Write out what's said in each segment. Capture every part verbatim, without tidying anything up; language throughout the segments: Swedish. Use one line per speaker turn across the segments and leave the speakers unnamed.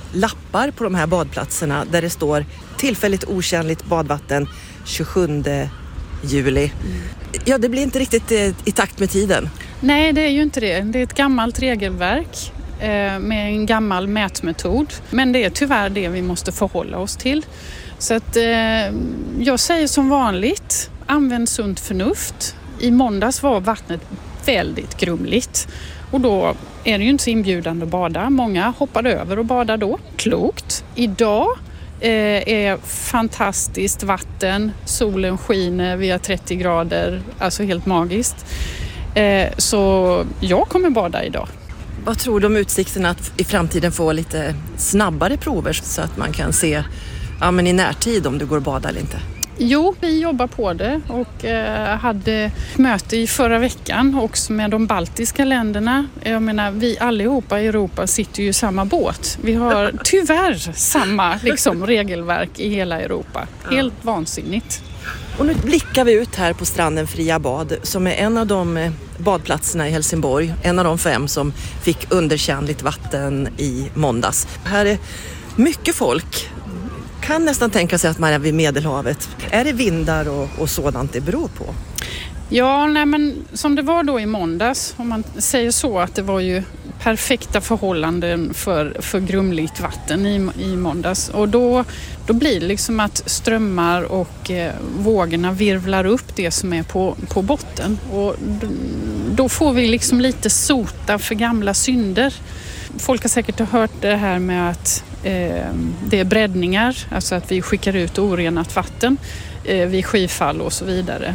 lappar på de här badplatserna där det står tillfälligt otjänligt badvatten tjugosjunde juli. Mm. Ja, det blir inte riktigt eh, i takt med tiden.
Nej, det är ju inte det. Det är ett gammalt regelverk eh, med en gammal mätmetod. Men det är tyvärr det vi måste förhålla oss till. Så att eh, jag säger som vanligt, använd sunt förnuft. I måndags var vattnet väldigt grumligt. Och då är det ju inte så inbjudande att bada. Många hoppade över och badade då. Klokt. Idag eh, är fantastiskt vatten. Solen skiner, vi har trettio grader. Alltså helt magiskt. Eh, så jag kommer bada idag.
Vad tror du om utsikterna att i framtiden få lite snabbare prover så att man kan se ja, men i närtid om du går och badar eller inte?
Jo, vi jobbar på det och eh, hade möte i förra veckan också med de baltiska länderna. Jag menar, vi allihopa i Europa sitter ju i samma båt. Vi har tyvärr samma liksom, regelverk i hela Europa. Helt ja. Vansinnigt.
Och nu blickar vi ut här på stranden Fria bad som är en av de badplatserna i Helsingborg. En av de fem som fick underkännligt vatten i måndags. Här är mycket folk. Kan nästan tänka sig att man är vid Medelhavet. Är det vindar och, och sådant det beror på?
Ja, nej, men som det var då i måndags, om man säger så, att det var ju perfekta förhållanden för, för grumligt vatten i, i måndags. Och då, då blir det liksom att strömmar och eh, vågorna virvlar upp det som är på, på botten. Och då, då får vi liksom lite sota för gamla synder. Folk har säkert hört det här med att eh, det är breddningar, alltså att vi skickar ut orenat vatten eh, vid skyfall och så vidare.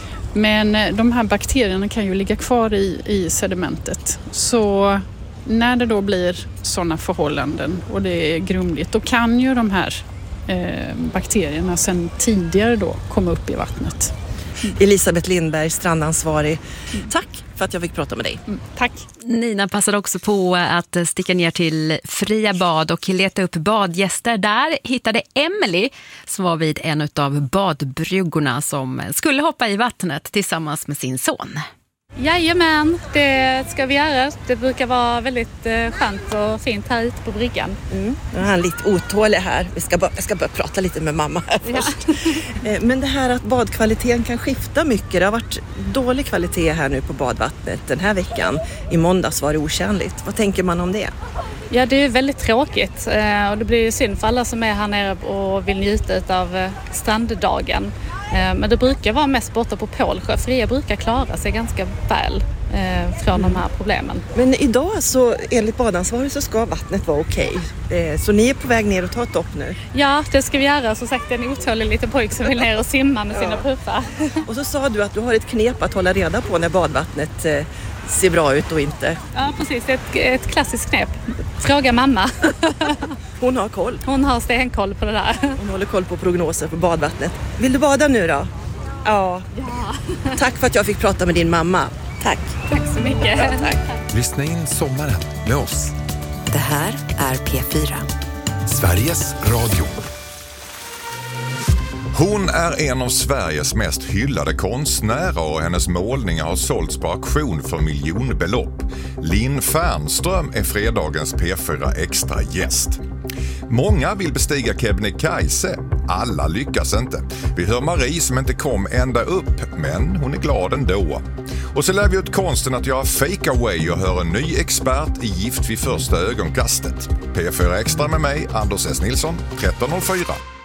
Men eh, de här bakterierna kan ju ligga kvar i, i sedimentet. Så när det då blir sådana förhållanden och det är grumligt, då kan ju de här eh, bakterierna sedan tidigare då komma upp i vattnet.
Mm. Elisabeth Lindberg, strandansvarig. Mm. Tack för att jag fick prata med dig.
Mm, tack.
Nina passade också på att sticka ner till Fria bad och leta upp badgäster. Där hittade Emily som var vid en av badbryggorna som skulle hoppa i vattnet tillsammans med sin son.
Jajamän, det ska vi göra. Det brukar vara väldigt eh, skönt och fint här ute på bryggan.
Mm. Nu är han lite otålig här. Vi ska bara, jag ska börja prata lite med mamma här först. Ja. Men det här att badkvaliteten kan skifta mycket. Det har varit dålig kvalitet här nu på badvattnet den här veckan. I måndags var det otjänligt. Vad tänker man om det?
Ja, det är väldigt tråkigt. Och det blir synd för alla som är här nere och vill njuta av stranddagen. Men det brukar vara mest borta på Pålsjö. Fria brukar klara sig ganska väl eh, från mm. de här problemen.
Men idag så enligt badansvarig så ska vattnet vara okej. Okay. Så ni är på väg ner och ta ett dopp nu?
Ja, det ska vi göra. Som sagt, en otålig liten pojk som vill ner och simma med sina ja. puffar.
Och så sa du att du har ett knep att hålla reda på när badvattnet eh, ser bra ut och inte.
Ja, precis. Ett, ett klassiskt knep. Fråga mamma.
Hon har koll.
Hon har stenkoll på det där.
Hon håller koll på prognoser för badvattnet. Vill du bada nu då? Ja.
ja.
Tack för att jag fick prata med din mamma. Tack.
Tack så mycket.
Ja, tack.
Lyssna in sommaren med oss.
Det här är P fyra.
Sveriges Radio. Hon är en av Sveriges mest hyllade konstnärer och hennes målningar har sålts på auktion för miljonbelopp. Linn Fernström är fredagens P fyra extra gäst. Många vill bestiga Kebnekaise. Alla lyckas inte. Vi hör Marie som inte kom ända upp, men hon är glad ändå. Och så lär vi ut konsten att göra fake away och höra en ny expert i Gift vid första ögonkastet. P fyra extra med mig, Anders S. Nilsson, tretton noll fyra.